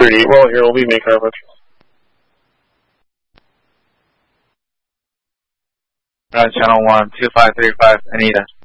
30. Well, here, let me make our retro. Channel 1, 2535, Anita.